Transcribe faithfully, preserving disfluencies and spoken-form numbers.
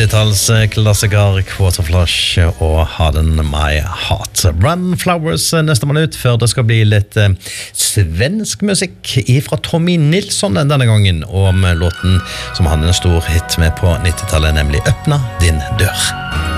åttitalls-klassiker Quarterflush og Harden My Heart. Run Flowers neste minutt, før det skal bli litt eh, svensk musikk fra Tommy Nilsson denne gangen, om låten som han hadde en stor hit med på nittitallet, nemlig Øppna din dør.